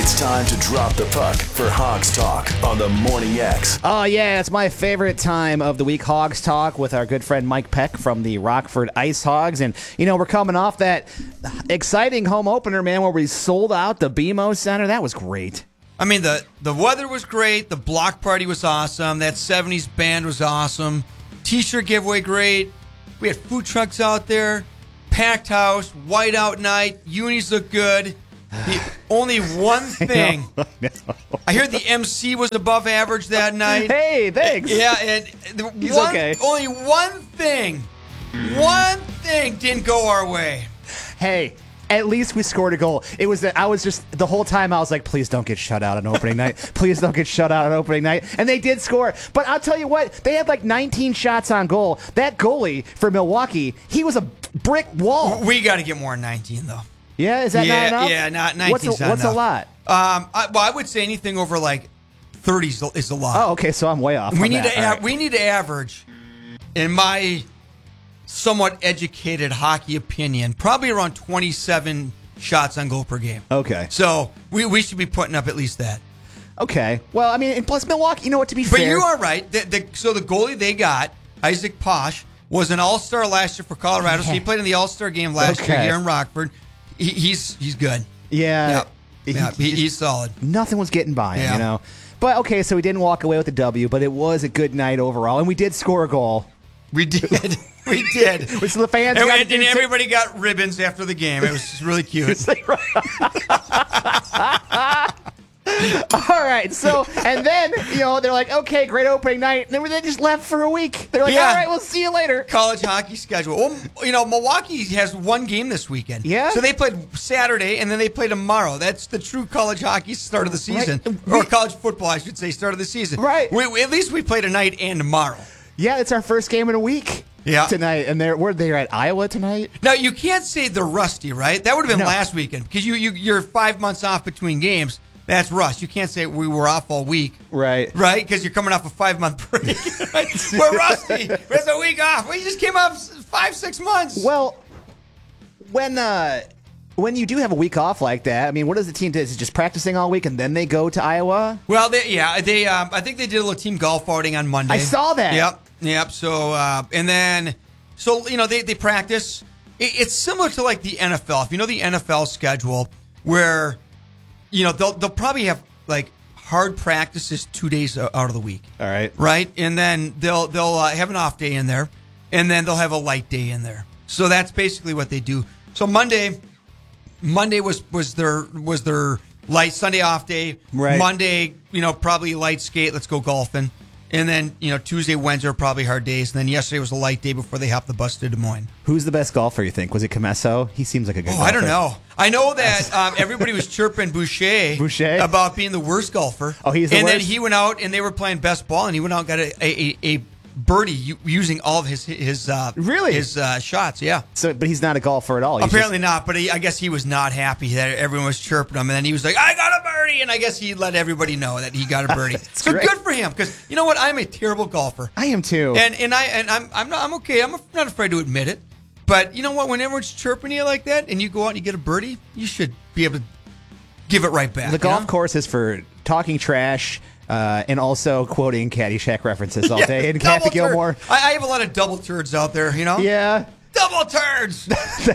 It's time to drop the puck for Hogs Talk on the Morning X. Oh, yeah, it's my favorite time of the week, Hogs Talk, with our good friend Mike Peck from the Rockford Ice Hogs. And, you know, we're coming off that exciting home opener, man, where we sold out the BMO Center. That was great. I mean, the weather was great. The block party was awesome. That 70s band was awesome. T-shirt giveaway great. We had food trucks out there. Packed house. Whiteout night. Unis look good. The only one thing, I heard the MC was above average that night. Hey, thanks. Yeah, and okay. Only one thing didn't go our way. Hey, at least we scored a goal. It was that I was just the whole time I was like, please don't get shut out on opening night. Please don't get shut out on opening night. And they did score. But I'll tell you what, they had like 19 shots on goal. That goalie for Milwaukee, he was a brick wall. We got to get more than 19 though. Yeah, is that not enough? Yeah, not 19. What's a lot? I would say anything over like 30 is a lot. Oh, okay, so I'm way off. We need to average, in my somewhat educated hockey opinion, probably around 27 shots on goal per game. Okay. So we should be putting up at least that. Okay. Well, I mean, and plus Milwaukee, you know what, to be fair. But you are right. So the goalie they got, Isaac Posh, was an all-star last year for Colorado. So he played in the all-star game last year here in Rockford. He's good. Yeah. He's solid. Nothing was getting by him, you know. But, okay, so we didn't walk away with a W, but it was a good night overall. And we did score a goal. We did. We did. Which the fans and everybody got ribbons after the game. It was just really cute. All right, so, and then, you know, they're like, okay, great opening night. And then they just left for a week. They're like, all right, we'll see you later. College hockey schedule. Well, you know, Milwaukee has one game this weekend. Yeah? So they played Saturday, and then they play tomorrow. That's the true college hockey start of the season. Right. Or college football, I should say, start of the season. Right. At least we play tonight and tomorrow. Yeah, it's our first game in a week. Yeah. Tonight, and they're at Iowa tonight. Now, you can't say they're rusty, right? That would have been last weekend, because you're 5 months off between games. That's rust. You can't say we were off all week. Right. Right? Because you're coming off a 5-month break. We're rusty. It's a week off. We just came off 5-6 months. Well, when you do have a week off like that, I mean, what does the team do? Is it just practicing all week and then they go to Iowa? Well, I think they did a little team golf outing on Monday. I saw that. Yep. So, you know, they practice. It's similar to like the NFL. If you know the NFL schedule, where, you know, they'll probably have like hard practices 2 days out of the week. All right. Right? And then they'll have an off day in there, and then they'll have a light day in there. So that's basically what they do. So Monday was their light, Sunday off day. Right. Monday, you know, probably light skate, let's go golfing. And then, you know, Tuesday, Wednesday are probably hard days. And then yesterday was a light day before they hopped the bus to Des Moines. Who's the best golfer, you think? Was it Camesso? He seems like a good golfer. I don't know. I know that everybody was chirping Boucher about being the worst golfer. Oh, he's the worst? And then he went out, and they were playing best ball, and he went out and got a birdie using all of his shots. Yeah. So, but he's not a golfer at all. Apparently not. But I guess he was not happy that everyone was chirping him, and then he was like, "I got a birdie," and I guess he let everybody know that he got a birdie. So great. Good for him, because you know what? I'm a terrible golfer. I am too. I'm okay. I'm not afraid to admit it. But you know what? When everyone's chirping you like that, and you go out and you get a birdie, you should be able to give it right back. The golf course is for talking trash. And also quoting Caddyshack references all day. And Kathy Gilmore. I have a lot of double turds out there, you know? Yeah. Double turds!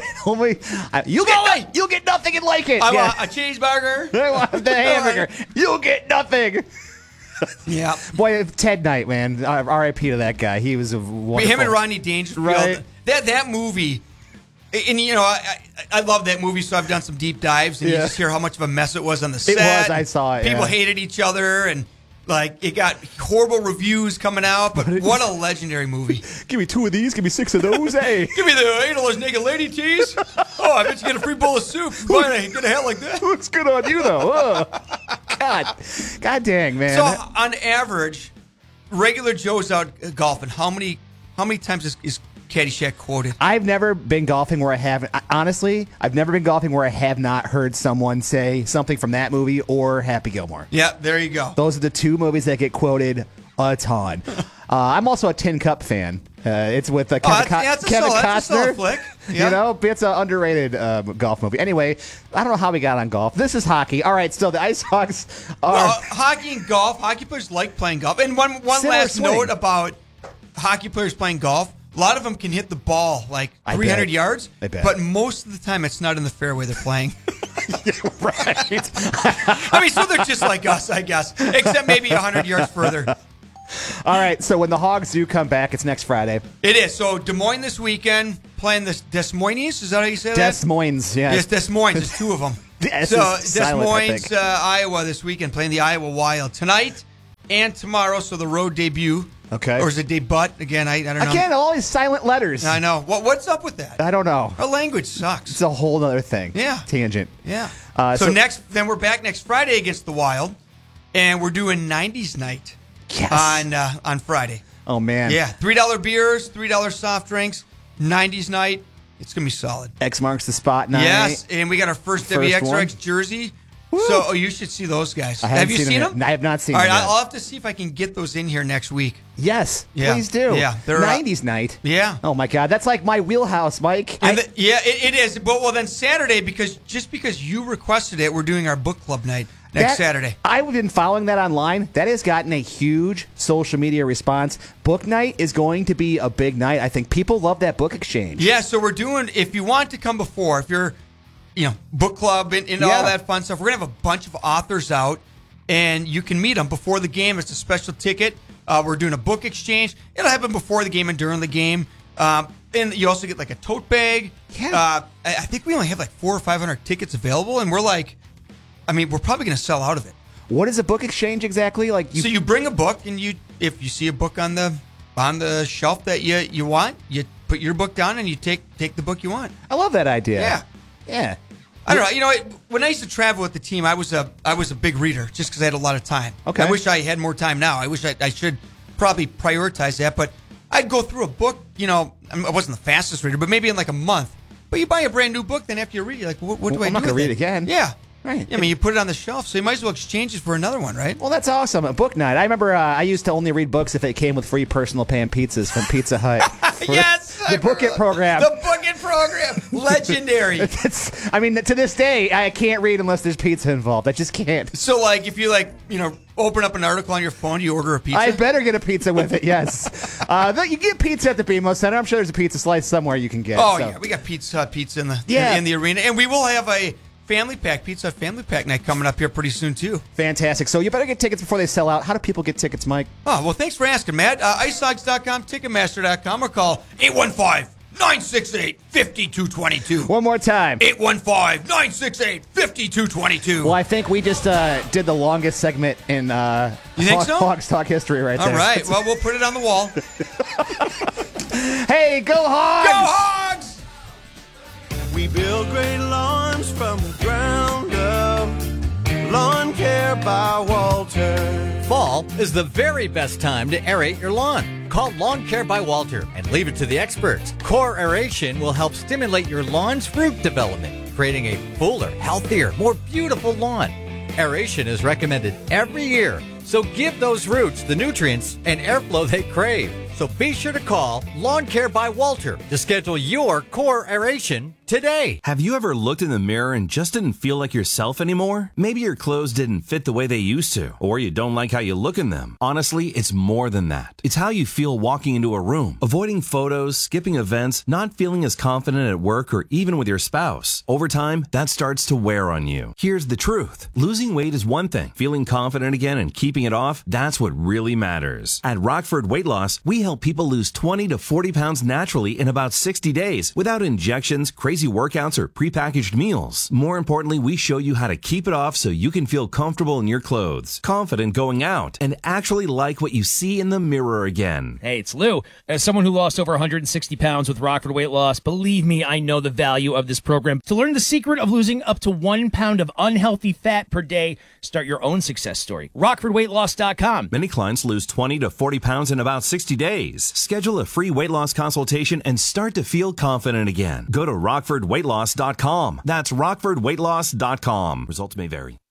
You'll get nothing and like it. I want a cheeseburger. I want the hamburger. You'll get nothing. Yeah. Boy, Ted Knight, man. R.I.P. to that guy. He was a wonderful. Him and Rodney Dangerfield. Right. That movie. And, you know, I love that movie, so I've done some deep dives, and you just hear how much of a mess it was on the set. It was, I saw it. People hated each other, and, like, it got horrible reviews coming out, but what a legendary movie. Give me 2 of these, give me 6 of those, hey. Give me the 8 of those naked lady tees. Oh, I bet you get a free bowl of soup. Get a hat like that. Looks good on you, though. God dang, man. So, on average, regular Joe's out golfing. How many times is Caddyshack quoted? I've never been golfing where I haven't. Honestly, I've never been golfing where I have not heard someone say something from that movie or Happy Gilmore. Yeah, there you go. Those are the 2 movies that get quoted a ton. I'm also a Tin Cup fan. It's with Kevin that's a Costner. solid flick. Yeah. You know, it's an underrated golf movie. Anyway, I don't know how we got on golf. This is hockey. All right, still the Ice Hogs are hockey and golf. Hockey players like playing golf. And one Similar last swing. note about hockey players playing golf. A lot of them can hit the ball like 300 yards, I bet. but most of the time it's not in the fairway they're playing. right. I mean, so they're just like us, I guess, except maybe 100 yards further. All right, so when the Hogs do come back, it's next Friday. It is. So Des Moines this weekend, playing the Des Moines. Is that how you say that? Des Moines, yeah. Yes, Des Moines. There's two of them. The S So is Des silent, I Moines, think. Iowa this weekend, playing the Iowa Wild tonight and tomorrow. So the road debut. Okay. Or is it debut? Again, I don't know. Again, all these silent letters. I know. What's up with that? I don't know. Our language sucks. It's a whole other thing. Yeah. Tangent. Yeah. So Then we're back next Friday against the Wild, and we're doing 90s night Yes. on Friday. Oh, man. Yeah, $3 beers, $3 soft drinks, 90s night. It's gonna be solid. X marks the spot night. Yes, and we got our first First WXRX one. jersey. Woo. So you should see those guys. I haven't Have you seen yet. them? I have not seen All right, them yet. I'll have to see if I can get those in here next week. Yes, Yeah. please do. Yeah, they're, 90s night. Yeah. Oh, my God. That's like my wheelhouse, Mike. And it is. But well, then Saturday, because you requested it, we're doing our book club night next Saturday. I've been following that online. That has gotten a huge social media response. Book night is going to be a big night. I think people love that book exchange. Yeah, so we're doing, if you want to come before, if you're, book club and all that fun stuff, we're going to have a bunch of authors out, and you can meet them before the game. It's a special ticket. We're doing a book exchange. It'll happen before the game and during the game. And you also get like a tote bag. Yeah. I think we only have like 400 or 500 tickets available, and we're probably going to sell out of it. What is a book exchange exactly? So you bring a book, and if you see a book on the shelf that you want, you put your book down and you take the book you want. I love that idea. Yeah. Yeah. I don't know. When I used to travel with the team, I was a big reader just because I had a lot of time. Okay. I wish I had more time now. I wish I should probably prioritize that. But I'd go through a book. I wasn't the fastest reader, but maybe in like a month. But you buy a brand new book, then after you read it, you're like, what do I do? I'm not going to read again. Yeah. Right. I mean, you put it on the shelf, so you might as well exchange it for another one, right? Well, that's awesome. A book night. I remember I used to only read books if it came with free personal pan pizzas from Pizza Hut. Yes! The Book It program. The Book It program. Legendary. To this day, I can't read unless there's pizza involved. I just can't. So, if you open up an article on your phone, you order a pizza? I better get a pizza with it, yes. You get pizza at the BMO Center. I'm sure there's a pizza slice somewhere you can get. Oh, so. yeah. We got Pizza Hut pizza in the arena. And we will have a family pack, Pizza Hut family pack night coming up here pretty soon, too. Fantastic. So you better get tickets before they sell out. How do people get tickets, Mike? Oh, well, thanks for asking, Matt. IceHogs.com, Ticketmaster.com, or call 815-968-5222. One more time. 815-968-5222. Well, I think we just did the longest segment in You think so? Hogs Talk history right there. All right. Well, we'll put it on the wall. Hey, go Hogs! Go Hogs! We build great lawns from the ground up. Lawn Care by Walter. Fall is the very best time to aerate your lawn. Call Lawn Care by Walter and leave it to the experts. Core aeration will help stimulate your lawn's root development, creating a fuller, healthier, more beautiful lawn. Aeration is recommended every year, so give those roots the nutrients and airflow they crave. So be sure to call Lawn Care by Walter to schedule your core aeration today. Have you ever looked in the mirror and just didn't feel like yourself anymore? Maybe your clothes didn't fit the way they used to, or you don't like how you look in them. Honestly, it's more than that. It's how you feel walking into a room, avoiding photos, skipping events, not feeling as confident at work or even with your spouse. Over time, that starts to wear on you. Here's the truth. Losing weight is one thing. Feeling confident again and keeping it off, that's what really matters. At Rockford Weight Loss, we help people lose 20 to 40 pounds naturally in about 60 days without injections, crazy workouts, or prepackaged meals. More importantly, we show you how to keep it off so you can feel comfortable in your clothes, confident going out, and actually like what you see in the mirror again. Hey, it's Lou. As someone who lost over 160 pounds with Rockford Weight Loss, believe me, I know the value of this program. To learn the secret of losing up to 1 pound of unhealthy fat per day, start your own success story. RockfordWeightLoss.com. Many clients lose 20 to 40 pounds in about 60 days. Schedule a free weight loss consultation and start to feel confident again. Go to RockfordWeightLoss.com. That's RockfordWeightLoss.com. Results may vary.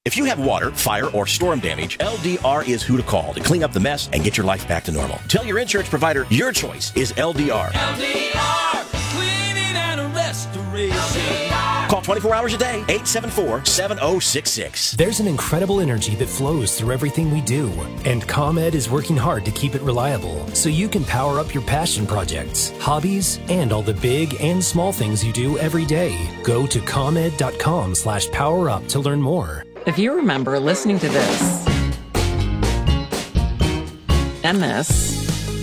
If you have water, fire, or storm damage, LDR is who to call to clean up the mess and get your life back to normal. Tell your insurance provider your choice is LDR. LDR, cleaning and restoration. Call 24 hours a day, 874-7066. There's an incredible energy that flows through everything we do, and ComEd is working hard to keep it reliable so you can power up your passion projects, hobbies, and all the big and small things you do every day. Go to ComEd.com/powerup to learn more. If you remember listening to this, and this,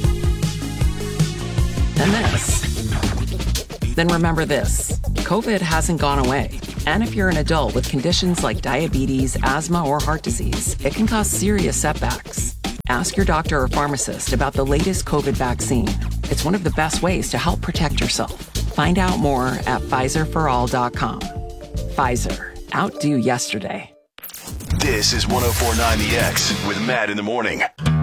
and this, then remember this. COVID hasn't gone away. And if you're an adult with conditions like diabetes, asthma, or heart disease, it can cause serious setbacks. Ask your doctor or pharmacist about the latest COVID vaccine. It's one of the best ways to help protect yourself. Find out more at PfizerForAll.com. Pfizer. Outdo yesterday. This is 104.9 The X with Matt in the morning.